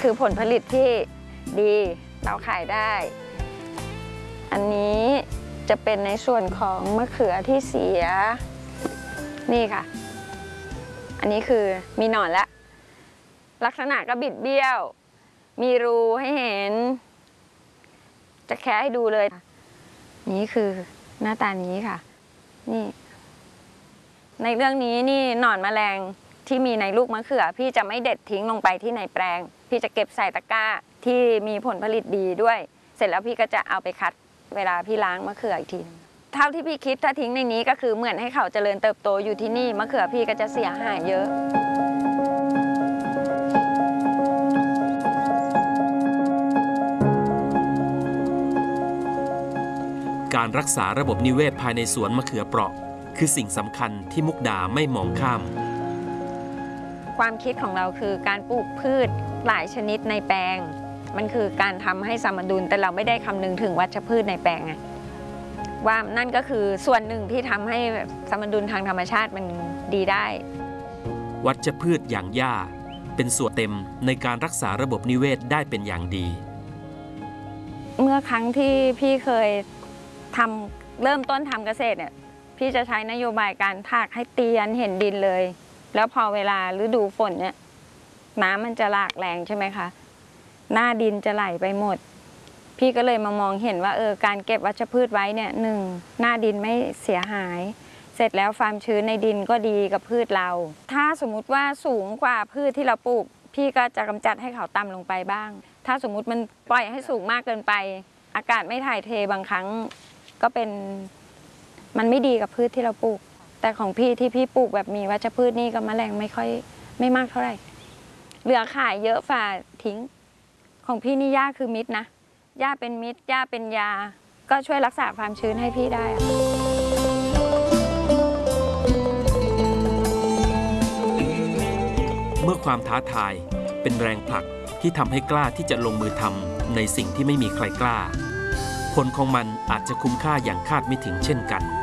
คือผลผลิตที่ดีเราขายได้อันนี้จะเป็นในส่วนของมะเขือที่เสียนี่ค่ะอันนี้คือมีหนอนแล้วลักษณะก็บิดเบี้ยวมีรูให้เห็นจะแคะให้ดูเลยนี่คือหน้าตานี้ค่ะนี่ในเรื่องนี้นี่หนอนแมลงที่มีในลูกมะเขือพี่จะไม่เด็ดทิ้งลงไปที่ในแปลงพี่จะเก็บใส่ตะกร้าที่มีผลผลิตดีด้วยเสร็จแล้วพี่ก็จะเอาไปคัดเวลาพี่ล้างมะเขืออีกทีเท่าที่พี่คิดถ้าทิ้งในนี้ก็คือเหมือนให้เขาเจริญเติบโตอยู่ที่นี่มะเขือพี่ก็จะเสียหายเยอะการรักษาระบบนิเวศภายในสวนมะเขือเปราะคือสิ่งสำคัญที่มุกดาไม่มองข้ามความคิดของเราคือการปลูกพืชหลายชนิดในแปลงมันคือการทำให้สมดุลแต่เราไม่ได้คำนึงถึงวัชพืชในแปลงไงว่านั่นก็คือส่วนหนึ่งที่ทำให้สมดุลทางธรรมชาติมันดีได้วัชพืชอย่างหญ้าเป็นส่วนเต็มในการรักษาระบบนิเวศได้เป็นอย่างดีเมื่อครั้งที่พี่เคยเริ่มต้นทำเกษตรเนี่ยพี่จะใช้นโยบายการถากให้เตียนเห็นดินเลยแล้วพอเวลาฤดูฝนเนี่ยน้ำมันจะหลากแรงใช่ไหมคะหน้าดินจะไหลไปหมดพี่ก็เลยมามองเห็นว่าการเก็บวัชพืชไว้เนี่ยหนึ่งหน้าดินไม่เสียหายเสร็จแล้วความชื้นในดินก็ดีกับพืชเราถ้าสมมุติว่าสูงกว่าพืชที่เราปลูกพี่ก็จะกำจัดให้เขาต่ำลงไปบ้างถ้าสมมุติมันปล่อยให้สูงมากเกินไปอากาศไม่ถ่ายเทบางครั้งก็เป็นมันไม่ดีกับพืชที่เราปลูกแต่ของพี่ที่พี่ปลูกแบบมีวัชพืชนี่ก็แมลงไม่มากเท่าไหร่เหลือขายเยอะฝ่าทิ้งของพี่นี่หญ้าคือมิตรนะหญ้าเป็นมิตรหญ้าเป็นยาก็ช่วยรักษาความชื้นให้พี่ได้เมื่อความท้าทายเป็นแรงผลักที่ทำให้กล้าที่จะลงมือทำในสิ่งที่ไม่มีใครกล้าผลของมันอาจจะคุ้มค่าอย่างคาดไม่ถึงเช่นกัน